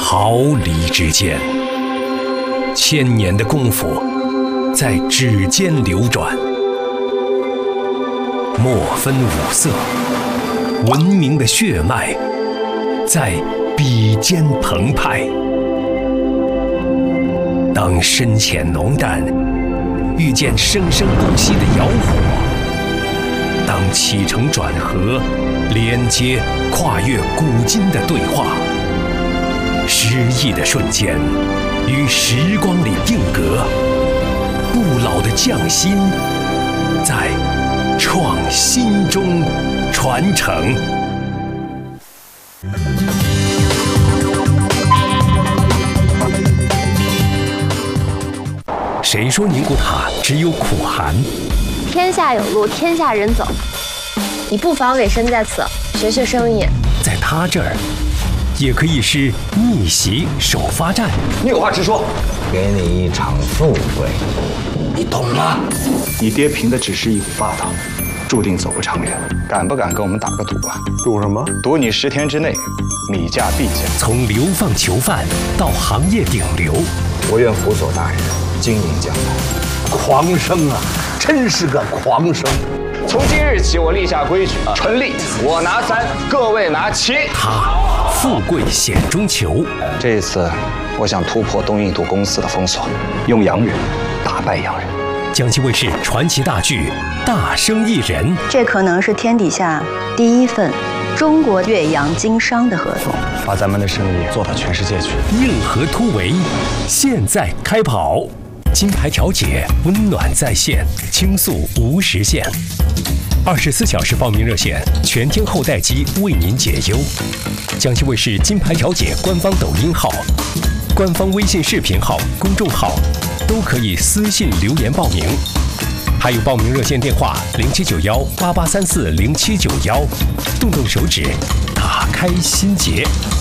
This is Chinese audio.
毫厘之间，1000年的功夫在指尖流转，墨分五色，文明的血脉在笔尖澎湃。当深浅浓淡遇见生生不息的窑火，当起承转合连接跨越古今的对话，诗意的瞬间于时光里定格，不老的匠心在创新中传承。谁说宁古塔只有苦寒？ 天下有路，天下人走。你不妨委身在此，学学生意。 在他这儿，也可以是逆袭首发战。 你有话直说。 给你一场富贵， 你懂吗？你爹凭的只是一股霸道，注定走不长远。敢不敢跟我们打个赌啊？ 赌什么？ 赌你10天之内米价必降。 从流放囚犯到行业顶流， 我愿辅佐大人经营江南。 狂生啊，真是个狂生！ 从今日起，我立下规矩，纯利我拿3，各位拿7。 他富贵险中求。 这一次，我想突破东印度公司的封锁，用洋人打败洋人。 江西卫视传奇大剧《大生意人》， 这可能是天底下第一份中国岳阳经商的合同， 把咱们的生意做到全世界去。 硬核突围，现在开跑！金牌调解，温暖在线，倾诉无时限。24小时报名热线，全天候待机，为您解忧。江西卫视金牌调解官方抖音号、官方微信视频号、公众号都可以私信留言报名，还有报名热线电话079188340791，动动手指，打开心结。